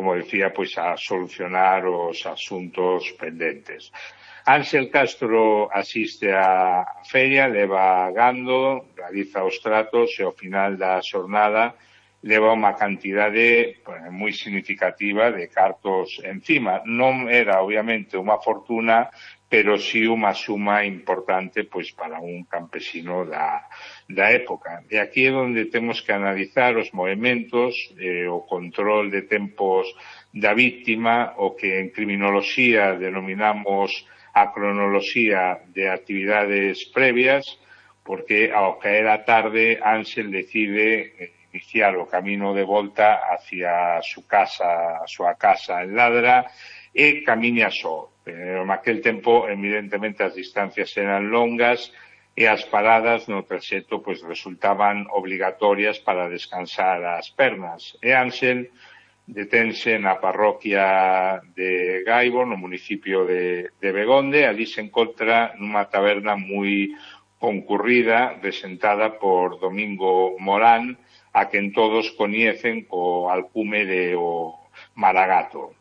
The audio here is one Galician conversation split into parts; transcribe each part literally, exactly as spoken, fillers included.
como decía, pois a solucionar os asuntos pendentes. Ángel Castro asiste á feria, leva gando, realiza os tratos e ao final da xornada leva unha cantidade pues, moi significativa de cartos encima. Non era, obviamente, unha fortuna, pero sí unha suma importante pois, para un campesino da, da época. E aquí é onde temos que analizar os movimentos, eh, o control de tempos da víctima, o que en criminoloxía denominamos a cronoloxía de actividades previas, porque ao caer a tarde Ángel decide eh, iniciar o camino de volta hacia a súa casa, a súa casa en Ladra e camiña só. Pero naquel tempo, evidentemente, as distancias eran longas e as paradas no traxecto pois, resultaban obligatorias para descansar as pernas. E Ángel detense na parroquia de Gaibo, no municipio de, de Begonde. Ali se encontra nunha taberna moi concurrida, resentada por Domingo Morán, a quen todos coñecen co alcume de o Maragato.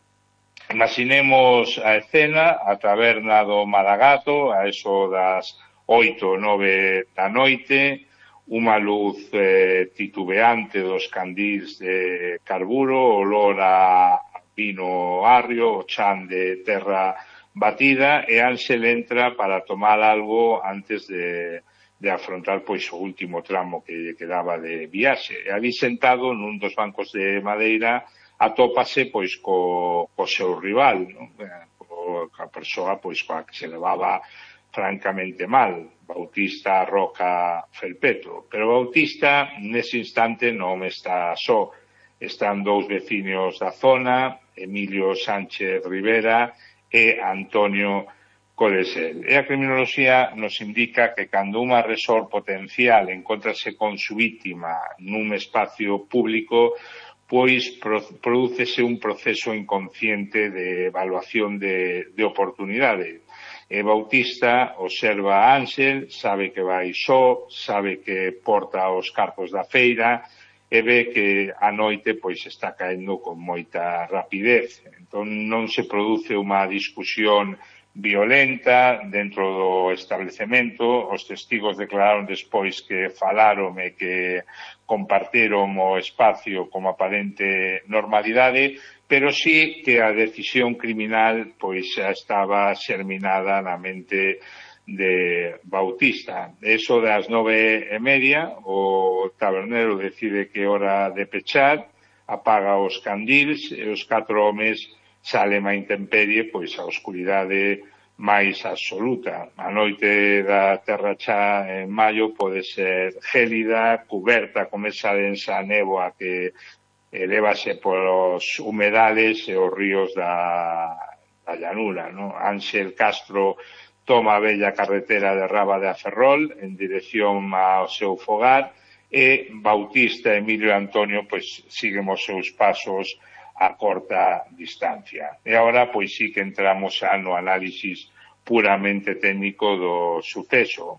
Imaginemos a escena, a taberna do Maragato, a eso das oito ou nove da noite, unha luz eh, titubeante dos candís de carburo, olor a vino agrio, o chan de terra batida, e Ángel entra para tomar algo antes de de afrontar pois o último tramo que lle quedaba de viaxe. E ali sentado nun dos bancos de madeira atópase pois co, co seu rival, non? Co, a persoa pois coa que se levaba francamente mal, Bautista Roca Felpeto. Pero Bautista nese instante non está só. Están dous veciños da zona, Emilio Sánchez Rivera e Antonio Codesel. E a criminoloxía nos indica que cando un agresor potencial encontrase con su víctima nun espacio público, pois prodúcese un proceso inconsciente de evaluación de, de oportunidade. E Bautista observa a Ángel, sabe que vai só, sabe que porta os cartos da feira e ve que a noite pois está caendo con moita rapidez. Entón non se produce unha discusión violenta dentro do establecemento. Os testigos declararon despois que falaron e que compartiron o espacio como aparente normalidade, pero sí que a decisión criminal pois xa estaba xerminada na mente de Bautista. Eso das nove e media, o tabernero decide que é hora de pechar, apaga os candils e os catro homes salen a intemperie, pois a oscuridade máis absoluta. A noite da terra xa en maio pode ser gélida, cuberta con esa densa néboa que elevase polos humedales e os ríos da, da llanura, ¿no? Ángel Castro toma a bella carretera de Raba de Aferrol en dirección ao seu fogar e Bautista, Emilio e Antonio pois siguen os seus pasos a corta distancia. E agora, pois sí que entramos xa no análisis puramente técnico do suceso.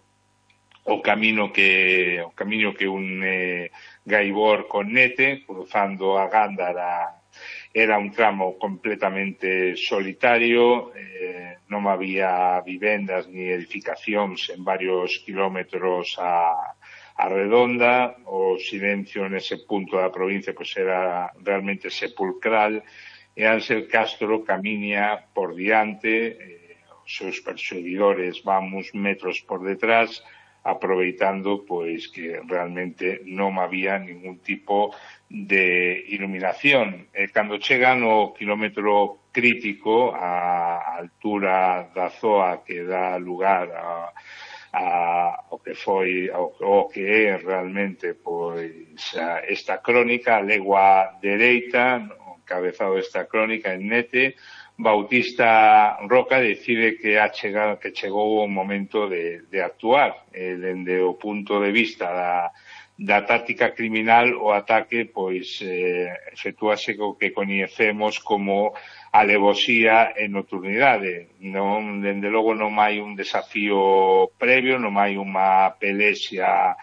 O camino que o camino que une Gaibor con Nete, cruzando a Gándara, era un tramo completamente solitario, eh, non había vivendas ni edificacións en varios kilómetros a a redonda. O silencio nese punto da provincia pois era realmente sepulcral e Ángel Castro camiña por diante, eh, os seus perseguidores van uns metros por detrás, aproveitando pois que realmente non había ningún tipo de iluminación. E cando chegan ao kilómetro crítico, a altura da zoa que dá lugar a A, o que foi o, o que é realmente pois a, esta crónica, a legua dereita, o cabezado desta crónica en Nete, Bautista Roca decide que ha chegado, que chegou o momento de, de actuar. E, dende o punto de vista da, da táctica criminal, o ataque pois eh, efectúase co que coñecemos como alevosía e nocturnidade. Non, dende logo non hai un desafío previo, non hai unha pelexia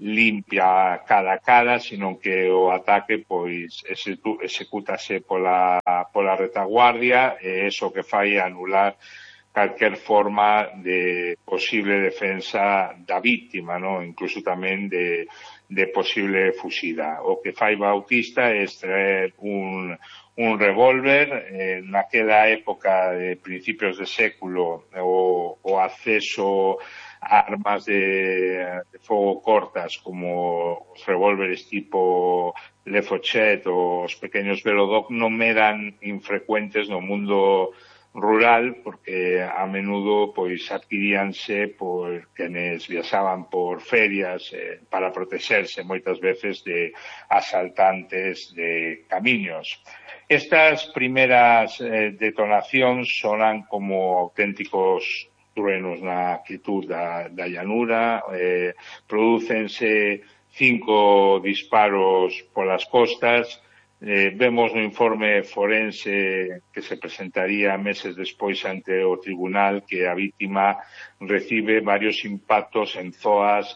limpia cada cara, sino que o ataque pois execútase pola, pola retaguardia, e eso que fai anular calquer forma de posible defensa da víctima, ¿no? Incluso tamén de, de posible fuxida. O que fai Bautista é extraer un, un revólver. Eh, naquela época de principios de século o, o acceso armas de, de fogo cortas como os revólveres tipo Le Fochet ou os pequeños Velodoc non eran infrecuentes no mundo rural, porque a menudo pois adquiríanse por quenes viaxaban por ferias eh, para protexerse moitas veces de asaltantes de camiños. Estas primeras eh, detonacións sonan como auténticos truenos na quietud da, da llanura, eh, prodúcense cinco disparos polas costas. Eh, vemos no informe forense que se presentaría meses despois ante o tribunal que a vítima recibe varios impactos en zoas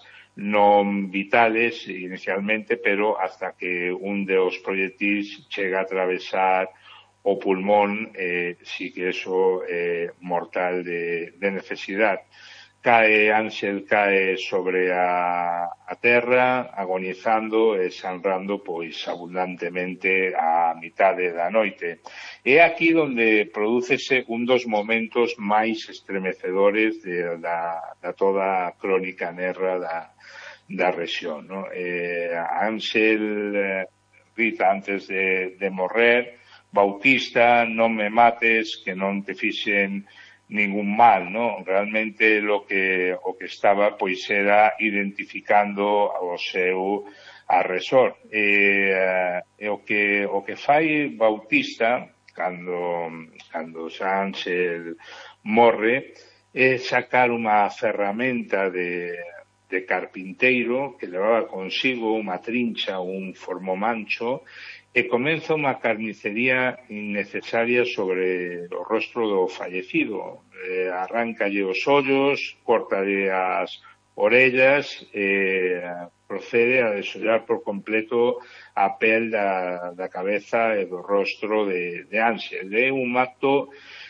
non vitales inicialmente, pero hasta que un dos proyectiles chega a atravesar o pulmón, eh, sí que eso é eh, mortal de, de necesidad. Cae, Ángel cae sobre a, a terra, agonizando e sangrando pois abundantemente a mitade da noite. É aquí onde prodúcese un dos momentos máis estremecedores de, da, da toda a crónica negra da, da rexión, ¿no? Eh, Ángel eh, grita antes de, de morrer: Bautista, non me mates, que non te fixen ningún mal, ¿no? Realmente lo que o que estaba pois era identificando o seu agresor. E, e o que o que fai Bautista cando cando Ángel morre é sacar unha ferramenta de de carpinteiro que levaba consigo unha trincha, un formomancho, e comeza unha carnicería innecesaria sobre o rostro do fallecido. Eh, arráncalle os ollos, córtalle as orellas e procede a desollar por completo a pel da, da cabeza e do rostro de, de Ángel. É un acto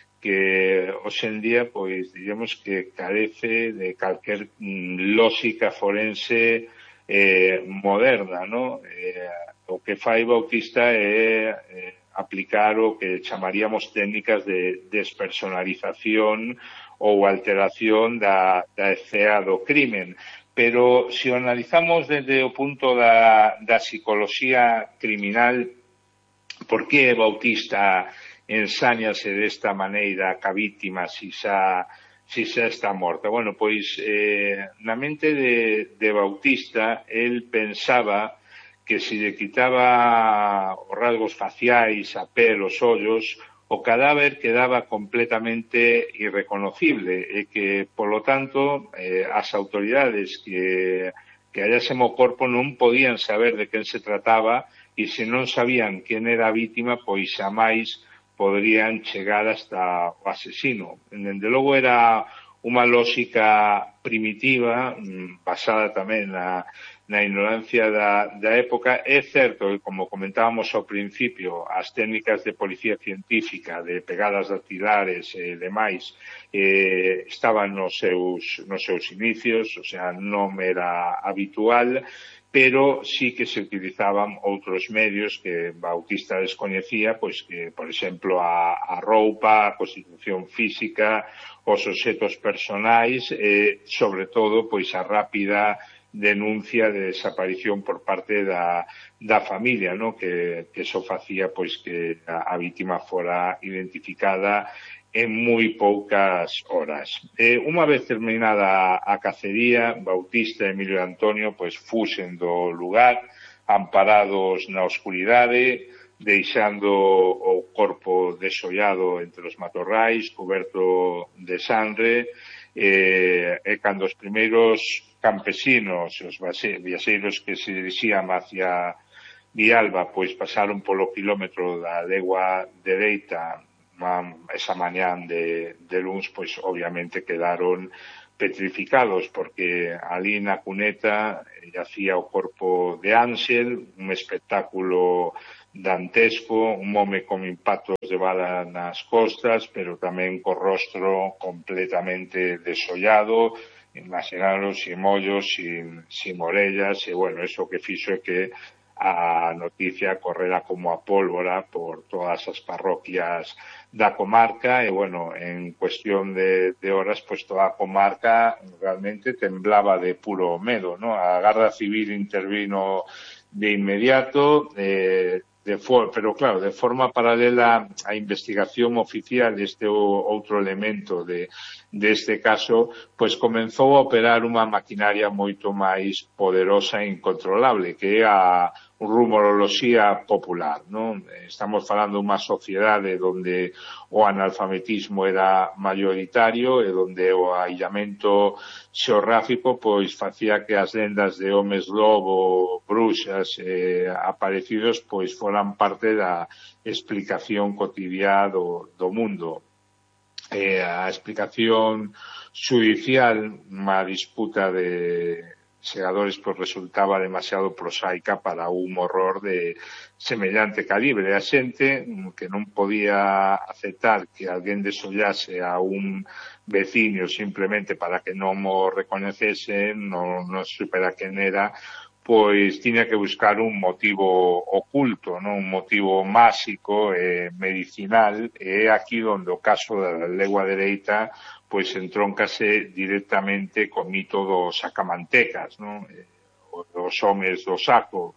que hoxe en día, pois, digamos que carece de calquer mm, lógica forense eh, moderna, ¿no? Eh, o que fai Bautista é eh, aplicar o que chamaríamos técnicas de despersonalización ou alteración da, da escena do crimen. Pero, se o analizamos desde o punto da, da psicología criminal, por que Bautista ensáñase desta maneira que a vítima si xa, si xa está morta? Bueno, pois eh, na mente de, de Bautista, el pensaba que se lle quitaba os rasgos faciais, a pel, os ollos, o cadáver quedaba completamente irreconocible e que, polo tanto, eh, as autoridades que, que hallasen o corpo non podían saber de quen se trataba, e se non sabían quen era a vítima, pois xamais podrían chegar hasta o asesino. Dende logo era unha lógica primitiva, basada tamén na, na ignorancia da, da época. É certo que, como comentábamos ao principio, as técnicas de policía científica, de pegadas dactilares e demais, eh, estaban nos seus, nos seus inicios, o sea, non era habitual, pero sí que se utilizaban outros medios que Bautista descoñecía, pois que, por exemplo, a, a roupa, a constitución física, os obxetos personais e, sobre todo, pois a rápida denuncia de desaparición por parte da, da familia, ¿no? que, que eso facía pois que a, a vítima fora identificada en moi poucas horas. Eh, unha vez terminada a cacería, Bautista e Emilio Antonio pois fuxen do lugar, amparados na oscuridade, deixando o corpo desollado entre os matorrais, coberto de sangre, e, e cando os primeiros campesinos, os viaxeiros que se dirixían hacia Vialba, pois pasaron polo kilómetro da legua dereita esa mañán de, de luns, pois obviamente quedaron petrificados, porque ali na cuneta yacía o corpo de Ángel, un espectáculo dantesco, un home con impactos de bala nas costas, pero tamén co rostro completamente desollado, imaginaros, sin ollos, sin, sin orellas, e, bueno, eso que fixo é que a noticia correra como a pólvora por todas as parroquias da comarca e, bueno, en cuestión de, de horas, pues toda a comarca realmente temblaba de puro medo, ¿no? A Garda Civil intervino de inmediato, eh, de for pero claro, de forma paralela á investigación oficial deste outro elemento de deste caso, pois comenzou a operar unha maquinaria moito máis poderosa e incontrolable, que é a rumoroloxía popular, non? Estamos falando dunha sociedade onde o analfabetismo era mayoritario e onde o aillamento xeográfico pois facía que as lendas de homes lobo, bruxas e aparecidos pois foran parte da explicación cotidiá do, do mundo. Eh, a explicación judicial, unha disputa de segadores, pois resultaba demasiado prosaica para un horror de semellante calibre. A xente que non podía aceptar que alguén desollase a un veciño simplemente para que non o recoñecese, non, non supera quen era, pois tiña que buscar un motivo oculto, non, un motivo máxico e medicinal, e é aquí onde o caso da legua dereita pois entróncase directamente co mito dos sacamantecas, non? Os homes do saco.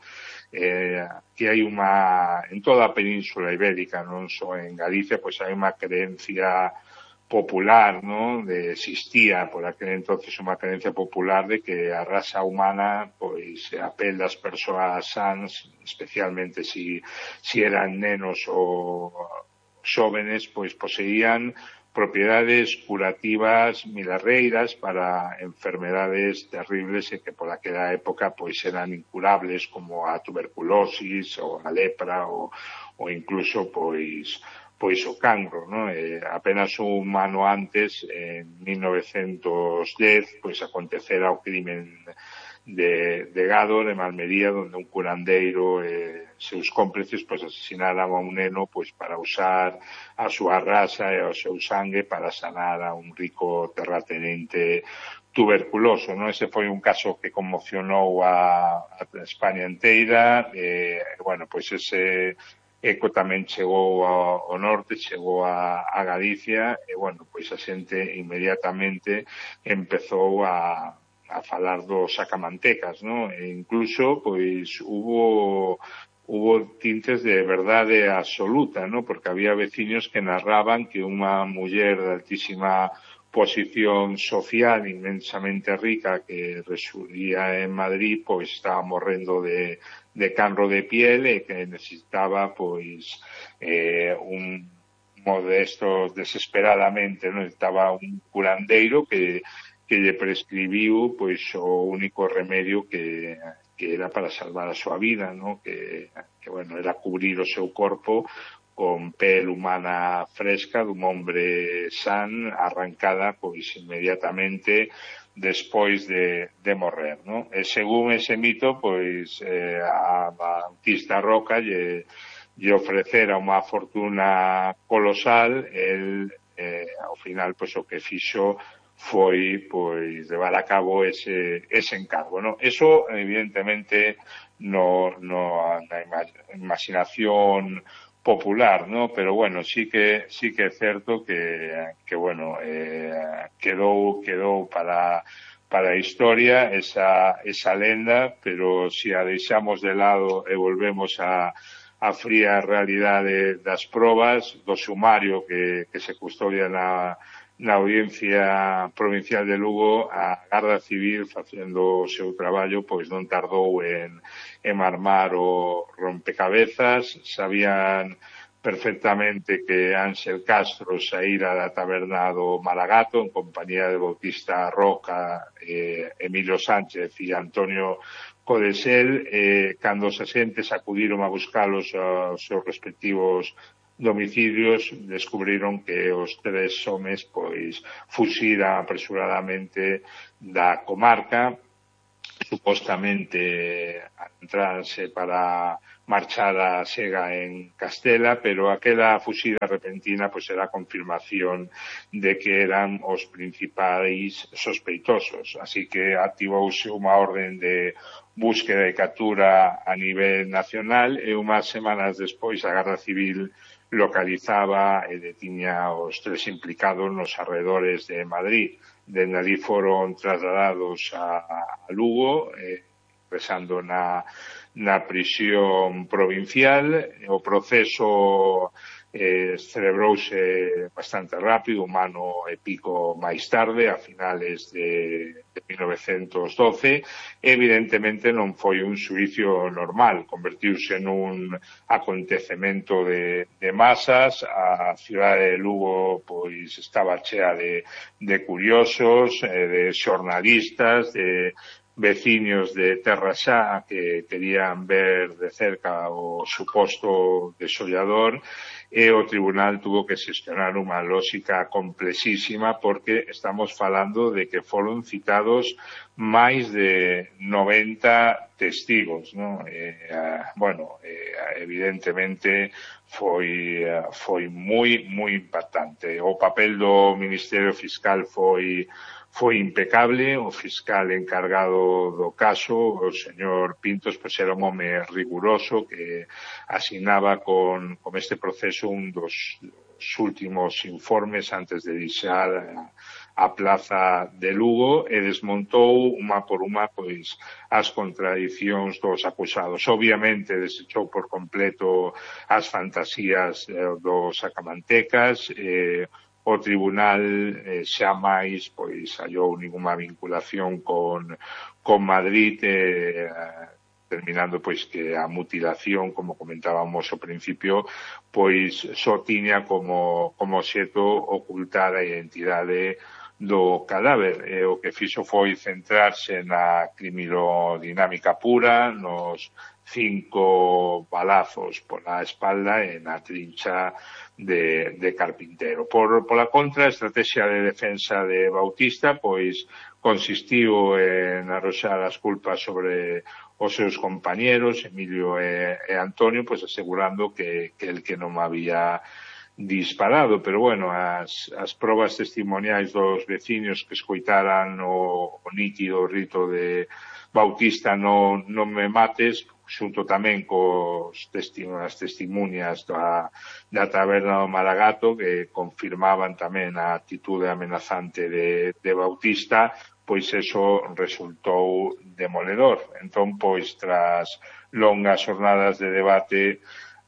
Eh, que hai unha, en toda a península ibérica, non só en Galicia, pois hai unha creencia popular, ¿no? De, existía por aquel entonces unha creencia popular de que a raza humana, pois, a pel das persoas sans, especialmente si, si eran nenos ou xóvenes, pois poseían propiedades curativas milarreiras para enfermedades terribles e que por aquela época pois eran incurables, como a tuberculosis ou a lepra ou, ou incluso pois pois o cancro, ¿no? Eh, apenas un ano antes, en mil novecientos dez, pois acontecera o crimen de, de Gádor, en Malmería, donde un curandeiro e eh, seus cómplices pois asesinaran a un neno pois para usar a súa raza e o seu sangue para sanar a un rico terratenente tuberculoso, ¿no? Ese foi un caso que conmocionou a, a España inteira, e, eh, bueno, pois ese eco tamén chegou ao, ao norte, chegou a, a Galicia, e, bueno, pois a xente inmediatamente empezou a, a falar dos sacamantecas, ¿no? E incluso, pois, hubo, hubo tintes de verdade absoluta, ¿no? Porque había veciños que narraban que unha muller de altísima posición social inmensamente rica que residía en Madrid, pois estaba morrendo de, de cancro de piel e que necesitaba pois eh, un modesto desesperadamente, non? Necesitaba un curandeiro que que lle prescribiu pois o único remedio que que era para salvar a súa vida, ¿no? Que que bueno, era cubrir o seu corpo con pel humana fresca dun hombre san, arrancada pois inmediatamente despois de, de morrer, ¿no? E según ese mito, pois eh, a Bautista Roca lle, lle ofrecera unha fortuna colosal, el eh, ao final pois o que fixo foi pois levar a cabo ese, ese encargo, ¿no? Eso evidentemente no, no na imaginación popular, ¿no? Pero bueno, sí que sí que é certo que que bueno, eh quedou quedou para para a historia esa esa lenda, pero si a deixamos de lado e volvemos a a fría realidade das probas do sumario que que se custodia na na Audiencia Provincial de Lugo, a Garda Civil, facendo o seu traballo, pois non tardou en, en armar o rompecabezas. Sabían perfectamente que Ángel Castro saíra da taberna do Malagato en compañía de Bautista Roca, eh, Emilio Sánchez e Antonio Codesel, eh, cando os axentes acudiron a buscalos aos seus respectivos de homicidios descubriron que os tres homes pois fuxiran apresuradamente da comarca, supostamente entranse para marchar a Sega en Castela, pero aquela fuxida repentina pois era a confirmación de que eran os principais sospeitosos. Así que activouse unha orden de búsqueda e captura a nivel nacional e unhas semanas despois a Garda Civil localizaba e detiña os tres implicados nos arredores de Madrid. Dende ali foron trasladados a, a Lugo, eh, ingresando na, na prisión provincial. O proceso eh, celebrouse bastante rápido, un ano e pico máis tarde, a finales de, de mil novecientos doce. Evidentemente non foi un xuicio normal, convertiuse nun acontecemento de, de masas. A cidade de Lugo pois estaba chea de, de curiosos, eh, de xornalistas, de veciños de Terra Xa que querían ver de cerca o suposto desollador, e o tribunal tuvo que xestionar unha lógica complexísima porque estamos falando de que foron citados máis de noventa testigos, ¿no? Eh, bueno, eh, evidentemente foi foi moi moi impactante. O papel do Ministerio Fiscal foi foi impecable. O fiscal encargado do caso, o señor Pintos, pois era un home riguroso que asignaba con, con este proceso un dos, dos últimos informes antes de deixar a, a plaza de Lugo, e desmontou unha por unha pois as contradicións dos acusados. Obviamente desechou por completo as fantasías eh, dos sacamantecas. eh, O tribunal eh, xa máis pois hallou ninguna vinculación con, con Madrid, eh, terminando pois que a mutilación, como comentábamos ao principio, pois só tiña como, como xeto ocultar a identidade do cadáver. E o que fixo foi centrarse na criminodinámica pura, nos cinco balazos pola espalda e na trincha de, de carpintero. Por, pola contra, a estrategia de defensa de Bautista pois consistiu en arroxar as culpas sobre os seus compañeros, Emilio e, e Antonio, pois asegurando que, que el que non había disparado. Pero bueno, as, as probas testimoniais dos veciños que escoitaran o, o nítido rito de Bautista non, non me mates, xunto tamén cos as testimunias da, da taberna do Maragato, que confirmaban tamén a actitude amenazante de, de Bautista, pois eso resultou demoledor. Entón, pois, tras longas jornadas de debate,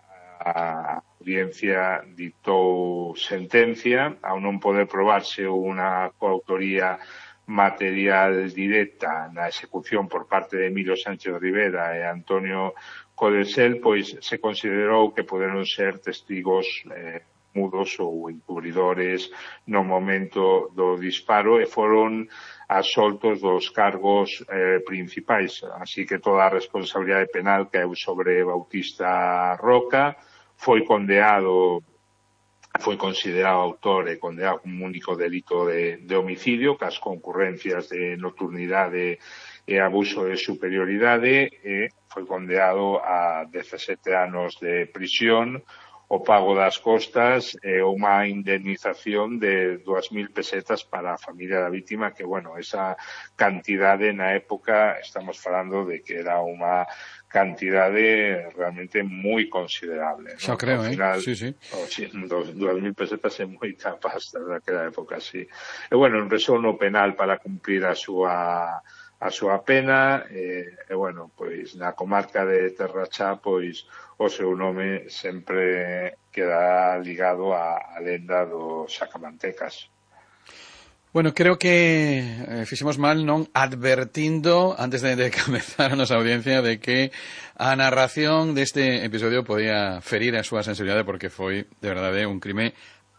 a audiencia dictou sentencia. Ao non poder probarse unha coautoría material directa na execución por parte de Emilio Sánchez Rivera e Antonio Codesel, pois se considerou que poderon ser testigos eh, mudos ou encubridores no momento do disparo e foron absoltos dos cargos eh, principais. Así que toda a responsabilidade penal caeu sobre Bautista Roca. Foi condenado foi considerado autor e condenado como único delito de, de homicidio, cas concurrencias de nocturnidade e abuso de superioridade, e foi condenado a dezasete anos de prisión, o pago das costas e unha indemnización de dúas mil pesetas para a familia da vítima, que, bueno, esa cantidade na época estamos falando de que era unha cantidade realmente moi considerable, Xa ¿no? creo, Ao final, eh? Sí, sí. oh, sí, dos, dúas mil pesetas é moita pasta naquela época, sí. E, bueno, empezou no penal para cumplir a súa a súa pena, e, e, bueno, pois, na comarca de Terra Xa, pois, o seu nome sempre queda ligado á, á lenda dos sacamantecas. Bueno, creo que eh, fixemos mal non advertindo antes de, de comenzar a nosa audiencia de que a narración deste episodio podía ferir a súa sensibilidade, porque foi, de verdade, un crime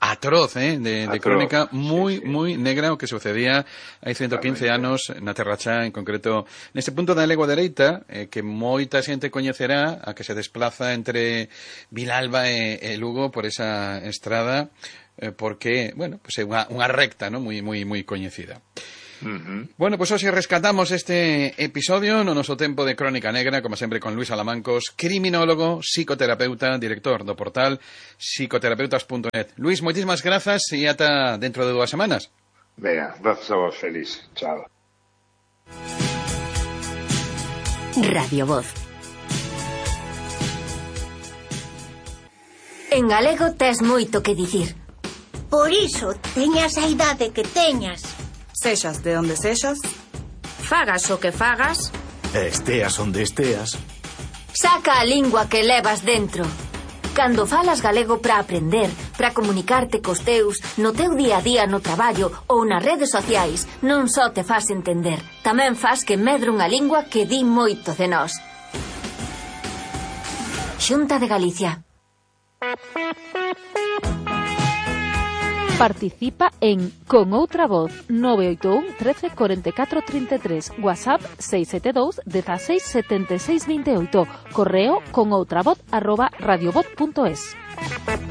atroz, eh, de, de atroz, crónica moi, sí, sí. moi negra o que sucedía hai ciento quince anos na Terra Chá, en concreto neste punto da Legua Dereita, eh, que moita xente coñecerá, a que se desplaza entre Vilalba e, e Lugo por esa estrada, eh, porque, bueno, pues é unha, unha recta, ¿no? moi, moi, moi coñecida. Uh-huh. Bueno, pues hoxe rescatamos este episodio no noso tempo de Crónica Negra, como sempre con Luís Alamancos, criminólogo, psicoterapeuta, director do portal psicoterapeutas punto net. Luís, moitísimas grazas e ata dentro de dúas semanas. Venga, grazas a vos, Félix. Chao. Radio Voz. En galego tes moito que dicir. Por iso, teñas a idade que teñas. Sexas de onde sexas, Fagas o que fagas, E esteas onde esteas. saca a lingua que levas dentro. Cando falas galego para aprender, para comunicarte cos teus, no teu día a día no traballo ou nas redes sociais, non só te fas entender, tamén fas que medre unha lingua que di moito de nós. Xunta de Galicia. Participa en Con Outra Voz nove oito un, trece, cuarenta y cuatro, treinta y tres, WhatsApp seis siete dos, dieciséis, setenta y seis, veintiocho, correo conoutravoz arroba radiovoz punto es.